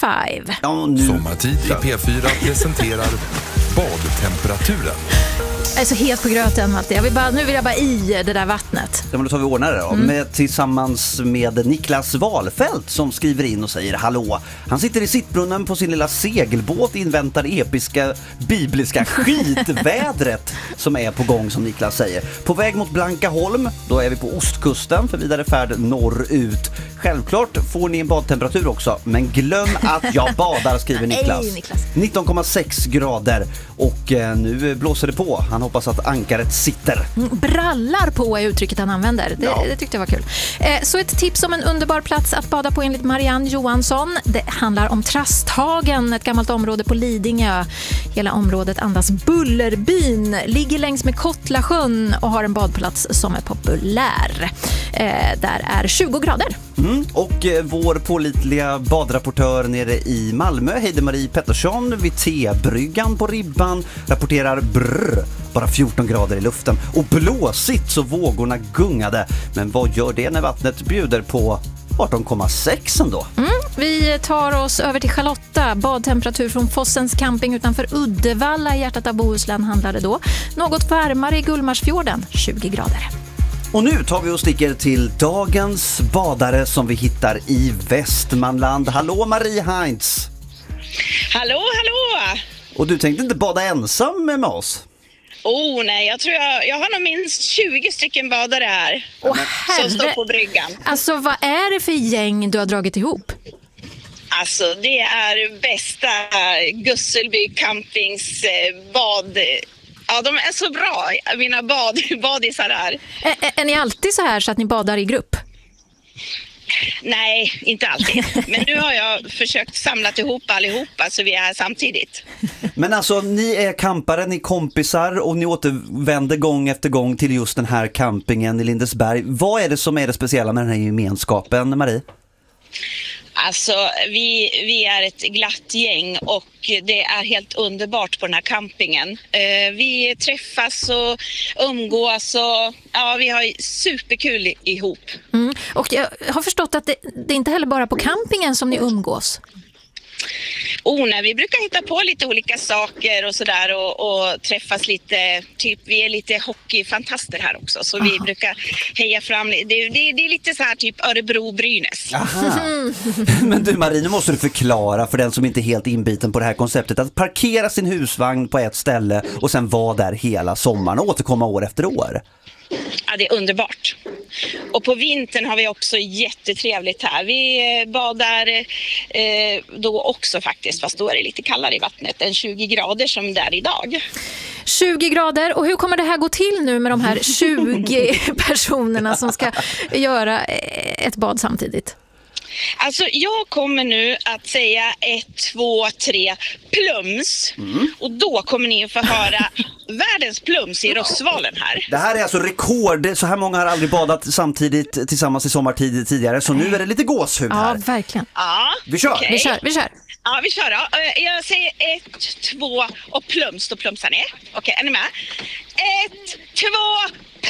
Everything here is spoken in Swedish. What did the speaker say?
5. Ja, nu. Sommartid i P4 presenterar badtemperaturen. Jag är så het på gröten, Malte. Nu vill jag bara i det där vattnet. Ja, men då tar vi ordnare då. Tillsammans med Niklas Wahlfelt som skriver in och säger hallå. Han sitter i sittbrunnen på sin lilla segelbåt, inväntar episka bibliska skitvädret som är på gång, som Niklas säger. På väg mot Blankaholm, då är vi på ostkusten för vidare färd norrut. Självklart får ni en badtemperatur också, men glöm att jag badar, skriver Niklas. 19,6 grader och nu blåser det på. Han hoppas att ankaret sitter. Brallar på är uttrycket han använder. Det tyckte jag var kul. Så ett tips om en underbar plats att bada på enligt Marianne Johansson. Det handlar om Trasthagen, ett gammalt område på Lidingö. Hela området andas Bullerbyn, ligger längs med Kottlasjön och har en badplats som är populär. Där är 20 grader. Och vår pålitliga badrapportör nere i Malmö, Heide-Marie Pettersson, vid T-bryggan på Ribban, rapporterar bara 14 grader i luften och blåsigt så vågorna gungade. Men vad gör det när vattnet bjuder på 18,6 ändå? Vi tar oss över till Charlotta. Badtemperatur från Fossens camping utanför Uddevalla i hjärtat av Bohuslän handlade då. Något varmare i Gullmarsfjorden, 20 grader. Och nu tar vi och sticker till dagens badare som vi hittar i Västmanland. Hallå Marie Heinz! Hallå! Och du tänkte inte bada ensam med oss? Nej, jag har nog minst 20 stycken badare här som står på bryggan. Alltså, vad är det för gäng du har dragit ihop? Alltså, det är bästa Gusselby campings bad. Ja, de är så bra, mina badisar här. Är ni alltid så här så att ni badar i grupp? Nej, inte alltid. Men nu har jag försökt samla ihop allihopa så vi är samtidigt. Men alltså, ni är campare, ni är kompisar och ni återvänder gång efter gång till just den här campingen i Lindesberg. Vad är det som är det speciella med den här gemenskapen, Marie? Alltså, vi är ett glatt gäng och det är helt underbart på den här campingen. Vi träffas och umgås och vi har superkul ihop. Och jag har förstått att det är inte heller bara på campingen som ni umgås. Nej, vi brukar hitta på lite olika saker och sådär och träffas lite, typ vi är lite hockeyfantaster här också så vi brukar heja fram, det är lite så här typ Örebro-Brynäs. Men du Marie, nu måste du förklara för den som inte är helt inbiten på det här konceptet att parkera sin husvagn på ett ställe och sen vara där hela sommaren och återkomma år efter år. Ja, det är underbart. Och på vintern har vi också jättetrevligt här. Vi badar då också faktiskt, fast då är det lite kallare i vattnet än 20 grader som det är idag. 20 grader, och hur kommer det här gå till nu med de här 20 personerna som ska göra ett bad samtidigt? Alltså jag kommer nu att säga 1, 2, 3 plums och då kommer ni att få höra världens plums i Rossvalen här. Det här är alltså rekord, så här många har aldrig badat samtidigt tillsammans i sommartid tidigare, så nu är det lite gåshud här. Ja, verkligen. Ja, vi kör. Okay. Vi kör. Ja, vi kör då. Jag säger 1, 2 och plums, då plumsar ni. Okej, är ni med? 1, 2,